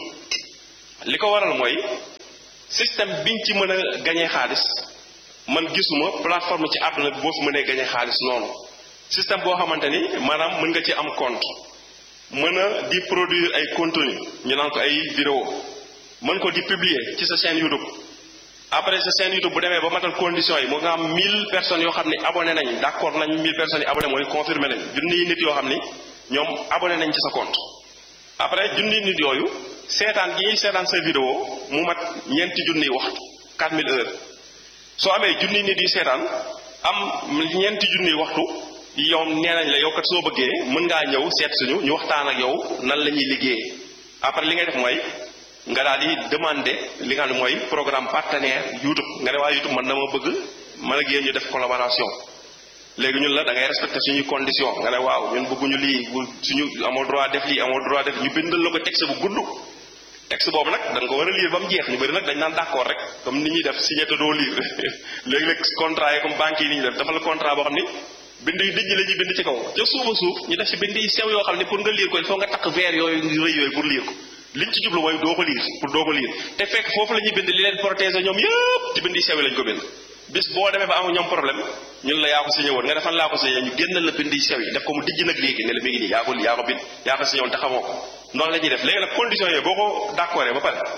li ko waral mooy système biñ ci mën a gañee xaalis man gisuma plateforme ci àdduna bi boo fi mënee gañee xaalis noonu système boo xamante ni maanaam mën nga ci am compte mën a di produire ay contenu ñu naan ko ay vidéo mën ko di publier ci sa chaîne YouTube après sa chaîne YouTube bu demee ba matal conditions yi moo nga am 1000 personnes yoo xam ne abonné nañ d'accord nañ 1000 personnes yi abonné mooy confirmé nañ junniy nit yoo xam ni ñoom abonné nañ ci sa compte après junniy nit yooyu seetaan gi ñuy seetaan sa vidéo mu mat ñeenti junniy waxtu 4000 heures soo amee junniy nit yu seetaan am ñeenti junniy waxtu yow nee nañ la yow kat soo bëggee mën ngaa ñëw seet suñu ñu waxtaan ak yow nan la ñuy liggéeyee après li ngay def mooy nga daal di demander li nga xam ne mooy programme partenaire YouTube nga ne waa YouTube man dama bëgg man ak yéen ñu def collaboration léegi ñun la da ngay respecter suñuy condition nga ne waaw ñun bëgguñu lii suñu amoo droit def lii amoo droit def ñu bindal la ko texte bu gudd texte boobu nag da nga ko war a lire ba mu jeex ñu bëri nag dañ naan d'accord rek comme ni ñuy def signé te doo lire léegi-léeg contrat yi comme banque yi ni ñu def dafa la contrat boo xam ni bind yu dijj la ñuy bind ci kaw ca suufa suuf ñu def ci bind yi sew yoo xam ne pour nga lire ko il faut nga takk verre yooyu rëy yooyu pour lire ko liñ ci jublu mooy doo ko lire pour doo ko lire te fekk foofu la ñuy bind li leen protéger ñoom yëpp ci bind yi sew yi lañ ko bind bis boo demee ba am ñoom problème ñun la yaa ko signé woon nga defal laa ko signé ñu génnal la bind yi sew yi def ko mu dijj nag léegi ne la mi ngi nii yaa ko bind yaa ko signé woon te xamoo ko noonu la ñuy def léegi nag conditions yooyu boo ko d'accordé ba pare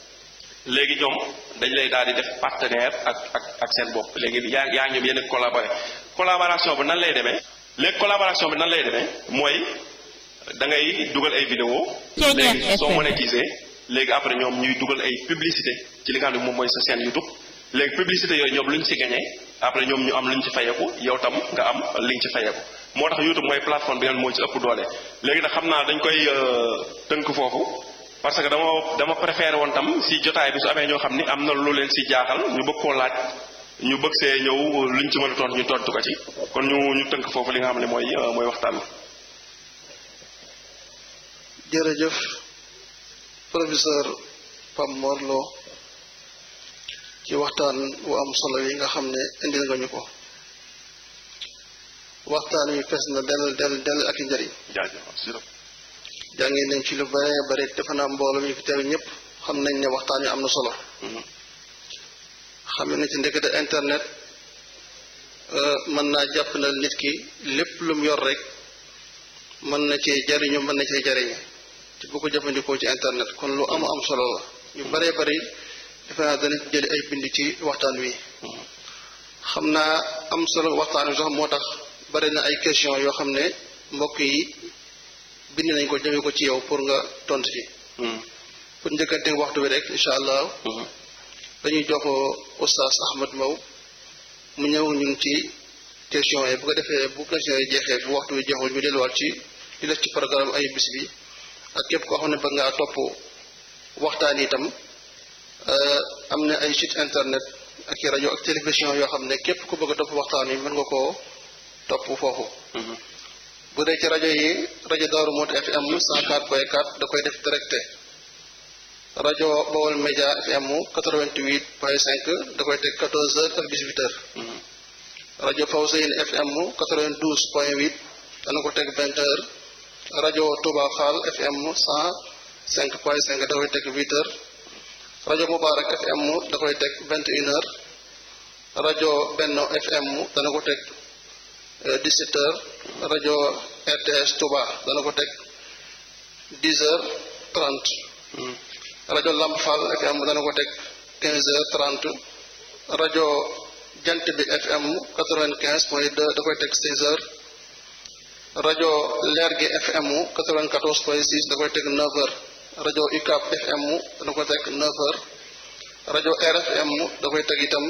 léegi ñoom dañ lay daal di def partenaire ak seen bopp léegi yaa ñoom yenn collaboration bi nan lay demee léegi collaboration bi nan lay demee mooy da ngay dugal ay vidéo léegi soo monétisé léegi après ñoom ñuy dugal ay publicité ci li nga xam ne moom mooy sa chaîne YouTube léegi publicité yooyu ñoom lu ñu ci gagné après ñoom ñu am lu ñu ci fayeku yow tam nga am li ñu ci fayeku moo tax YouTube mooy plateforme bi nga xam ne moo ci ëpp doole léegi nag xam naa dañ koy tënk foofu parce que dama préféré woon tam si jotaay bi su amee ñoo xam ni am na lu leen si jaaxal ñu bëgg koo laaj ñu bëgg see ñëw luñ ci mën a tontu ñu tontu ko ci kon ñu tënk foofu li nga xam ne mooy waxtaan bi. jërëjëf professeur Pape Mor Lo ci waxtaan wu am solo yi nga xam ne indil nga ñu ko waxtaan wi fes na del ak i njëriñ. jàngi nañ ci lu bare defe naa mbooloo mi fi teew ñëpp xam nañ ne waxtaan wi am na solo. xam ne ci ndekete internet mën naa jàpp na nit ki lépp lu mu yor rek mën na cee jariñu mën na cee jariñu te bu ko jëfandikoo ci internet kon lu am solo la ñu baree bari defe naa dana jëli ay bind ci waxtaan wi. xam naa am solo waxtaan wi sax moo tax bari na ay question yoo xam ne mbokk yi bind nañ ko jëme ko ci yow pour nga tontu ci. pour njëkkante waxtu bi rek incha allah. dañuy jox Oustaz Ahmad Mbow mu ñëw ñun ci question yi bu ko defee bu question yi jeexee bu waxtu bi jeexul ñu delluwaat ci di def ci programme ay bis bi ak képp koo xam ne bëgg ngaa topp waxtaan yi itam am na ay site internet ak i rajo ak télévision yoo xam ne képp ku bëgg a topp waxtaan yi mën nga koo topp foofu. bu dee ci rajo yi rajo Daaru Muxti FM 104.4 da koy def directé. rajo Bawol Média FM 88.5 da koy teg 14h ak 18h. rajo Fawzeyni FM 92.8 dana ko teg 20h. rajo Touba Fall FM 105.5 da koy teg 8h. rajo Mubarak FM da koy teg 21h. rajo Benno FM dana ko teg 17h. rajo RTS Touba dana ko teg 10h30. rajo Lamp Fall FM dana ko teg 15h30 rajo Jant bi FM 95.2 da koy teg 16h rajo Lergui FM 94.6 da koy teg 9h rajo UCAB FM dana ko teg 9h rajo RFM da koy teg itam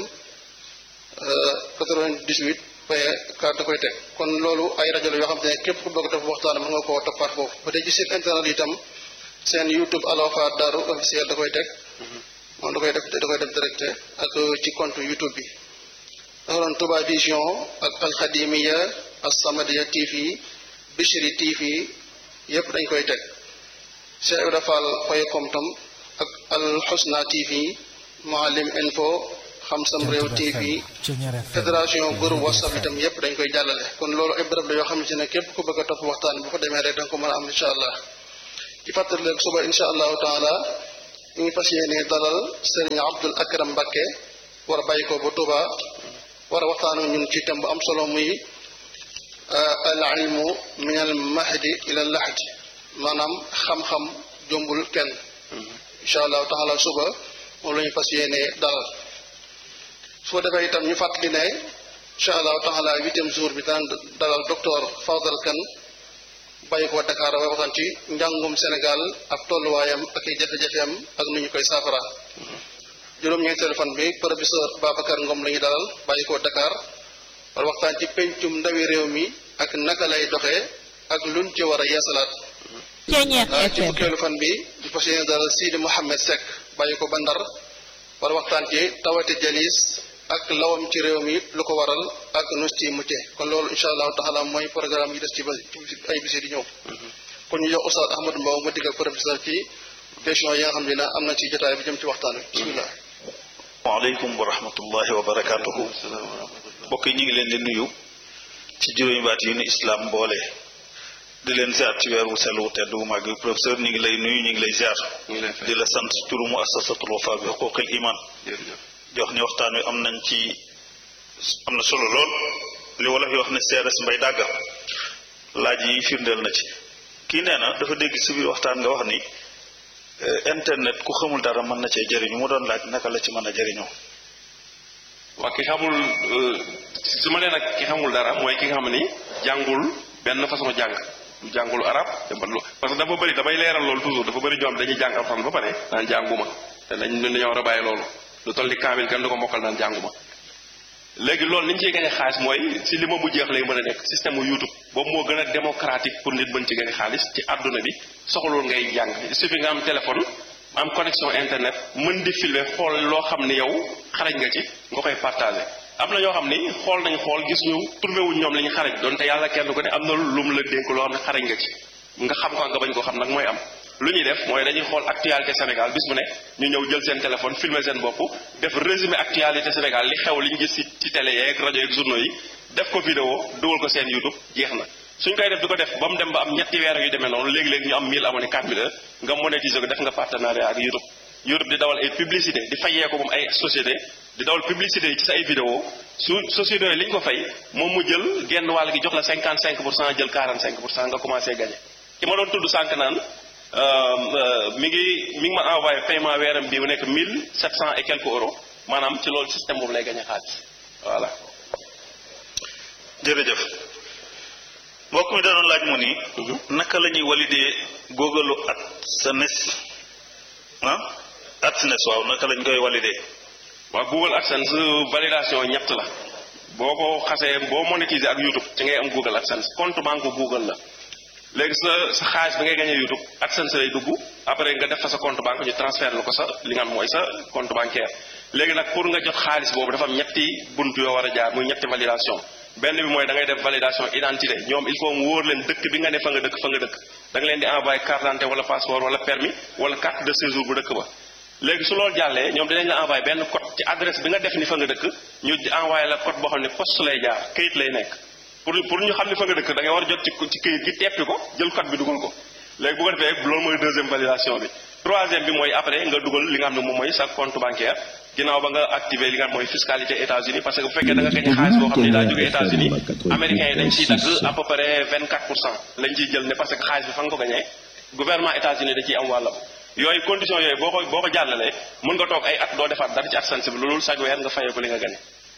98.4 da koy teg kon loolu ay rajo la yoo xam ne képp ku bëgg def waxtaan mën nga koo toppaat foofu ba dee ci site internet itam. seen YouTube Al-Wafa Daaru officiel da koy teg moom da koy def directé ak ci compte YouTube bi dafa doon Touba Vision ak Alxadimiya As-Samadiya TV Bichri TV yëpp dañ koy teg Cheikh Ibra Fall point com tam ak Al Husna TV Maalim Info Xam Sam Réew TV fédération groupe WhatsApp itam yépp dañ koy jàllale kon loolu ay bërëb la yoo xam ne képp ku bëgg a topp waxtaan bu ko demee rek da nga ko mën a am incha allah ci fàttali leen suba incha allahu taala ñu ngi fas yéene dalal Serigne Abdoul Akram Mbacké war a bàyyi ko ba Touba war a waxtaanoo ñun ci thème bu am solo muy al ilmu min al mahdi ila al lahdi maanaam xam-xam jombul kenn incha allahu taala suba moom la ñu fas yéene dalal su ko defee itam ñu fàttali ne incha allahu taala 8e jour bi daan dalal docteur Fadal Kane bàyyi ko Dakar waaye waxtaan ci njàngum Sénégal ak tolluwaayam ak ay jafe-jafeem ak nu ñu koy saafara juróom-ñeenteelu fan bi professeur Babacar Ngom la ñu dalal bàyyi ko Dakar war waxtaan ci pencum ndawi réew mi ak naka lay doxee ak luñ ci war a yeesalaat ci fukkeelu fan bi di fas yéene dalal Sidi Mouhamed Seck bàyyi ko ba Ndar war waxtaan ci tawati jalis ak lawam ci réew mi lu ko waral ak nus ci mucce kon loolu incha allahu taala mooy programme yi des ci ay bisi di ñëw kon ñu jox Oustaz Ahmadou Mbow ma digg ak professeur ci question yi nga xam ne am na ci jotaay bi jëm ci waxtaan wi bismillah waaleykum wa rahmatullahi wa barakatuhu mbokk yi ñu ngi leen di nuyu ci juróomi baat yu ni islam boole di leen ziar ci weer wu sell wu tedd wu màgg professeur ñu ngi lay nuyu ñu ngi lay ziar di la sant turu mu assasatul wafa bi xuquqil iman jox ni waxtaan wi am na solo lool li wolof yi wax ne seeres mbay dàgga laaj yi firndeel na ci kii nee na dafa dégg si biir waxtaan nga wax ni internet ku xamul dara mën na cee jëriñu mu doon laaj naka la ci mën a jëriñoo waa ki xamul su ma nee nag ki xamul dara mooy ki nga xam ni jàngul benn façon jàng du jàngul arab parce que dafa bëri damay leeral loolu toujours dafa bëri ñoom dañuy jàng alxuraan ba pare naan jànguma te dañoo war a bàyyi loolu lu toll ni kaamil kenn du ko mokkal naan jànguma léegi loolu ni ñu ciy gañe xaalis mooy si li ma bu jeex lay mën a nekk système mu YouTube boobu moo gën a démocratique pour nit mën ci gañe xaalis ci àdduna bi soxlul ngay jàng il suffit nga am téléphone am connexion internet mën di filmer xool loo xam ni yow xarañ nga ci nga koy partager am na ñoo xam ni xool gis ñu trouvé wuñ ñoom li ñu xarañ doonte yàlla kenn ko ne am na lu mu la dénk loo xam ne xarañ nga ci nga xam ko nga bañ ko xam nag mooy am lu ñuy def mooy dañuy xool actualité Sénégal bis bu ne ñu ñëw jël seen téléphone filmer seen bopp def résumé actualité Sénégal li xew li ñu gis ci télé yeeg rajo yeeg journaux yi def ko vidéo dugal ko seen YouTube jeex na suñ koy def di ko def ba mu dem ba am ñetti weer yu demee noonu léegi-léegi ñu am 1000 abonnés 4000 nga monétiser ko def nga partenariat ak YouTube di dawal ay publicité di fayee ko moom ay société di dawal publicité yi ci sa ay vidéo su société yi li ñu ko fay moom mu jël genn wàll gi jox la 55% jël 45% nga commencé gagné ki ma doon tudd sànq naan mi ngi ma envoyé paiement weeram bi mu nekk 1700 et quelques euros maanaam ci loolu système boobu lay gagné xaalis voilà. jërëjëf mbokk mi danoon laaj mu ni naka la ñuy walidee Google AdSense AdSense waaw naka lañ koy walidee. waaw Google AdSense validation ñett la boo ko xasee boo monétiser ak YouTube ci ngay am Google AdSense compte banque Google la. léegi sa xaalis bi ngay gagné YouTube AdSense lay dugg après nga def fa sa compte banque ñu transfert la ko sa li nga am mooy sa compte bancaire léegi nag pour nga jot xaalis boobu dafa am ñetti bunt yoo war a jaar muy ñetti validation benn bi mooy da ngay def validation identité ñoom il faut mu wóor leen dëkk bi nga ne fa nga dëkk da nga leen di envoyé carte d'identité wala passeport wala permis wala carte de séjour bu dëkk ba léegi su loolu jàllee ñoom dinañ la envoyé benn code ci adresse bi nga def ni fa nga dëkk ñu envoyé la code boo xam ne poste lay jaar këyit lay nekk pour ñu xam ne fa nga dëkk da ngay war a jot ci këyit gi teppi ko jël code bi dugal ko léegi bu ko defee loolu mooy deuxième validation bi troisième bi mooy après nga dugal li nga xam ne moom mooy sa compte bancaire ginnaaw ba nga activé li nga xam mooy fiscalité États-Unis parce que bu fekkee da nga gañe xaalis boo xam ne daa jóge États-Unis américains yi dañ ciy dagg à peu près 24% lañ ciy jël ne parce que xaalis bi fa nga ko gañee gouvernement États-Unis da ciy am wàllam yooyu condition yooyu boo ko jàllalee mën nga toog ay at doo defaat dara ci AdSense bi loolu chaque weer nga fayee ko li nga gañe.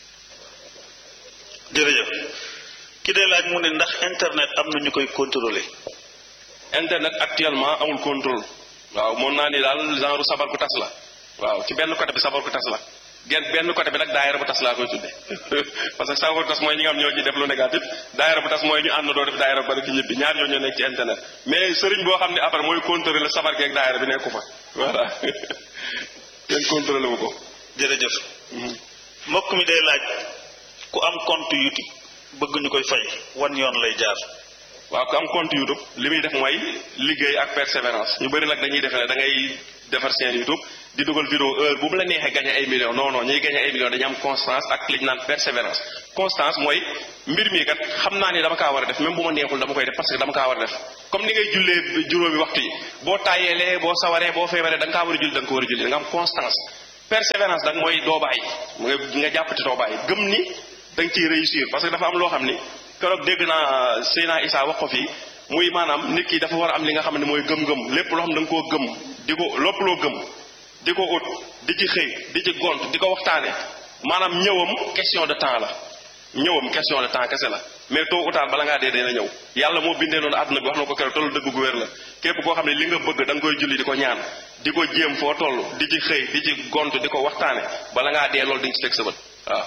jërëjëf ki dee laaj mu ne ndax internet am na ñu koy contrôler. internet actuellement amul contrôle waaw mën naa ni daal genre sabar ku tas la waaw ci benn côté bi sabar ku tas la benn côté bi nag daayira bu tas laa koy tudde parce que sabar ku tas mooy ñi nga xam ñoo ci def lu négatif daayira bu tas mooy ñu ànd doo def daayira bu bari di ñibbi ñaar ñoo nekk ci internet mais sëriñ boo xam ne après mooy contrôler sabar geeg daayira bi nekku fa voilà kenn contrôler wu ko. jërëjëf mbokk mi day laaj ku am compte YouTube bëgg ñu koy fay wan yoon lay jaar. waaw ku am compte YouTube li muy def mooy liggéey ak persévérance ñu bëri nag dañuy defe ne da ngay defar seen YouTube di dugal vidéo heure bu mu la neexee gagné ay millions non non ñuy gagné ay millions dañu am constance ak li ñu naan persévérance constance mooy mbir mi kat xam naa ni dama kaa war a def même bu ma neexul dama koy def parce que dama kaa war a def comme ni ngay jullee juróomi waxtu yi boo tàyyeelee boo sawaree boo feebaree da nga kaa war a julli da nga ko war a julli da nga am constance persévérance nag mooy doo bàyyi nga jàppati doo bàyyi gëm ni da nga ciy réussir parce que dafa am loo xam ni keroog dégg naa Seyna Issa wax ko fii muy maanaam nit ki dafa war a am li nga xam ne mooy gëm-gëm lépp loo xam ne da nga koo gëm di ko lépp loo gëm di ko ut di ci xëy di ci gont di ko waxtaane maanaam ñëwam question de temps la ñëwam question de temps kese la mais tôt ou tard bala ngaa dee dina ñëw yàlla moo bindee noonu àdduna bi wax na ko keroog tollu dëgg gu wér la képp koo xam ne li nga bëgg da nga koy julli di ko ñaan di ko jéem foo toll di ci xëy di ci gont di ko waxtaane bala ngaa dee loolu di nga ci teg sa bët waaw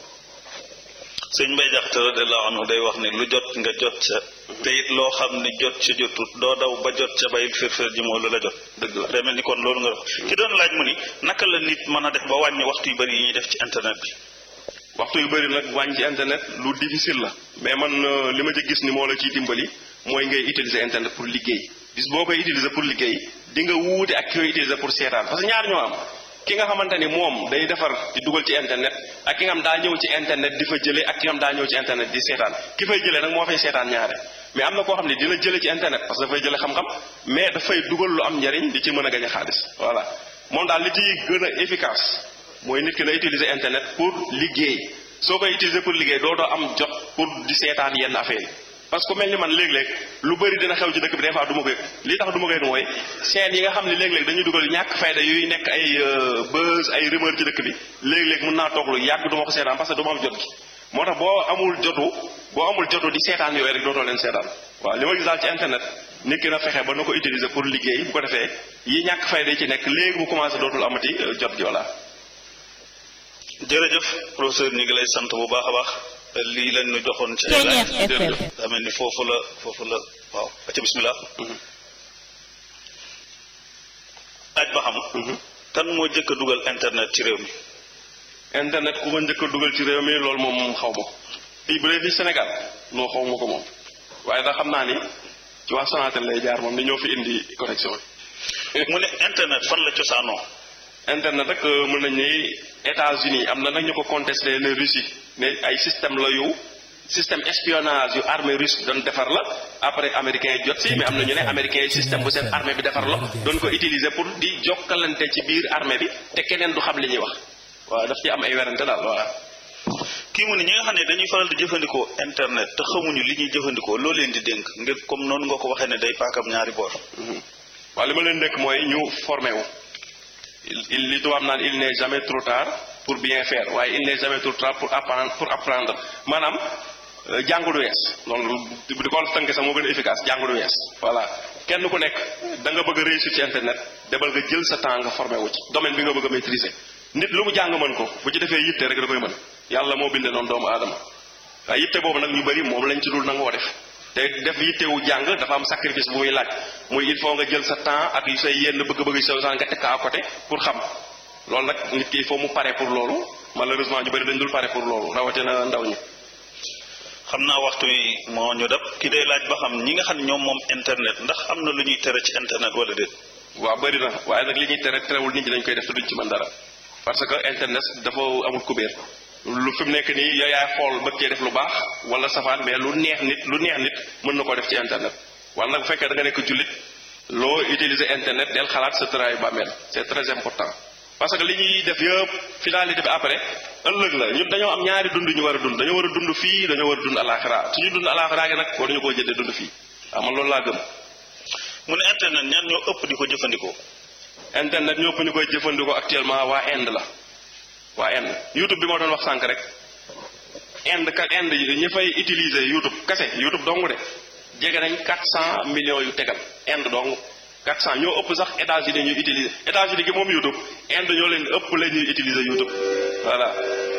sëñ Mbay Jaxate radiyallahu anhu day wax ne lu jot nga jot ca te it loo xam ne jot ca jotut doo daw ba jot ca bayil firfir ji moo lu la jot dëgg la day mel ni kon loolu nga wax ki doon laaj mu ni naka la nit mën a def ba wàññi waxtu yu bëri yi ñuy def ci internet bi waxtu yu bëri nag wàññi ci internet lu difficile la mais man li ma ci gis ni moo la ciy dimbali mooy ngay utiliser internet pour liggéey bis boo koy utiliser pour liggéey di nga wuute ak ki koy utiliser pour seetaan parce que ñaar ñoo am ki nga xamante ni moom day defar di dugal ci internet ak ki nga xam daa ñëw ci internet di fa jëlee ak ki nga xam daa ñëw ci internet di seetaan ki fay jëlee nag moo fay seetaan ñaare mais am na koo xam ne dina jëlee ci internet parce que dafay jëlee xam-xam mais dafay dugal lu am njariñ di ci mën a gañ a xaalis voilà moom daal li ci gën a efficace mooy nit ki na utiliser internet pour liggéey soo koy utiliser pour liggéey doo am jot pour di seetaan yenn affaire yi parce que mel ni man léeg-léeg lu bëri dina xew ci dëkk bi des fois du ma ko yëg li tax du ma ko yëg mooy chaîne yi nga xam ne léeg-léeg dañuy dugal ñàkk fayda yuy nekk ay buzz ay rumeur ci dëkk bi léeg-léeg mën naa toog lu yàgg du ma ko seetaan parce que du ma am jot gi moo tax boo amul jotu di seetaan yooyu rek dootoo leen seetaan waaw li ma gis daal ci internet nit ki na fexe ba na ko utiliser pour liggéey bu ko defee yi ñàkk fayda yi ci nekk léegi mu commencé dootul amati jot gi voilà. jërëjëf professeur ñu ngi lay sant bu baax a baax lii lañ ñu joxoon ci daa mel ni foofu la waaw acca bismillah aj ba xam kan moo jëkk a dugal internet ci réew mi internet ku ma njëkk a dugal ci réew mi loolu moom xaw ma ko fii bu dee fii Sénégal loo xaw ma ko moom waaye da xam naa ni ci waa Sonatel lay jaar moom ni ñoo fi indi connexion mu ne internet fan la cosaanoo internet rek mën nañ ni États-Unis am na nag ñu ko contesté ne Russie ne ay système la yu système espionnage yu armée russe doon defar la après américains yi jot si mais am na ñu ne américains yi système bu seen armée bi defar la doon ko utiliser pour di jokkalante ci biir armée bi te keneen du xam li ñuy wax waaw daf ci am ay werante daal waaw. kii mu ne ñi nga xam ne dañuy faral di jëfandikoo internet te xamuñu li ñuy jëfandikoo loo leen di dénk ngir comme noonu nga ko waxee ne day paakam ñaari boor. waaw li ma leen dénk mooy ñu formé wu. li tubaab naan il n'est jamais trop tard pour bien faire waaye il n'est jamais trop tard pour apprendre maanaam jàngu du wees loolu di ko tënk sax moo gën a efficace jàngu du wees voilà kenn ku nekk da nga bëgg a réussir ci internet demal nga jël sa temps nga formé wu ci domaine bi nga bëgg a maîtriser nit lu mu jàng mën ko bu ci defee yitte rek da koy mën yàlla moo bindee noonu doomu aadama waaye yitte boobu nag ñu bëri moom lañ ci dul nangoo def te def yittewu jàng dafa am sacrifice bu muy laaj muy il faut nga jël sa temps ak yu say yenn bëgg-bëgg yu sa nga teg ko à côté pour xam loolu nag nit ki il faut mu pare pour loolu malheureusement ñu bëri dañ dul pare pour loolu rawatina ndaw ñi. xam naa waxtu yi moo ñu dab ki day laaj ba xam ñi nga xam ne ñoom moom internet ndax am na lu ñuy tere ci internet wala déet. waaw bëri na waaye nag li ñuy terewul nit ñi dañ koy def te duñ ci mën dara parce que internet dafa amul kubéer lu fi mu nekk nii yow yaay xool bëgg cee def lu baax wala safaan mais lu neex nit mën na koo def ci internet wala nag bu fekkee da nga nekk jullit loo utiliser internet del xalaat sa travail bàmmeel c'est très important parce que li ñuy def yëpp finalité bi après ëllëg la ñun dañoo am ñaari dund ñu war a dund dañoo war a dund fii dañoo war a dund alaxira suñu dund alaxira gi nag waruñu koo jëndee dund fii waaw man loolu laa gëm. mu ne internet ñan ñoo ëpp di ko jëfandikoo. internet ñoo ëpp ñu koy jëfandikoo actuellement waa Inde la. waa Inde YouTube bi ma doon wax sànq rek Inde ñi fay utiliser YouTube kese YouTube dong de jege nañ 400 millions yu tegal Inde dong 400 ñoo ëpp sax États-Unis ñuy utiliser États-Unis gi moom YouTube Inde ñoo leen ëpp la ñuy utiliser YouTube voilà.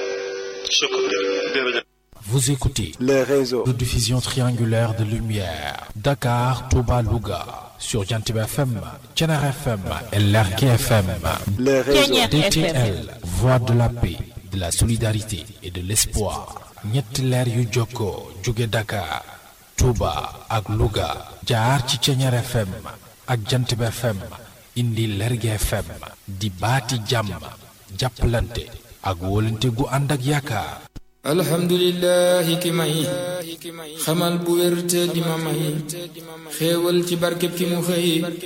Vous écoutez le réseau de diffusion triangulaire de lumière Dakar, Touba, Louga sur Jantib FM, Thiénaba FM et Lergui FM. Le réseau DTL, voix de la paix, de la solidarité et de l'espoir. ñetti leer yu jokkoo jóge Dakar, Touba ak Louga jaar ci Ceñeer FM ak Jant bi FM indi Lergui FM di baati jàmm jàppalante ak wóolante gu ànd ak yaakaar. alhamdulillahi ki may xamal bu wér te di ma may xéewal ci barkeb ki mu xëy